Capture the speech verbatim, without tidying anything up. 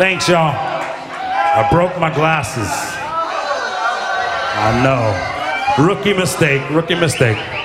Thanks, y'all. I broke my glasses. I know. Rookie mistake, rookie mistake.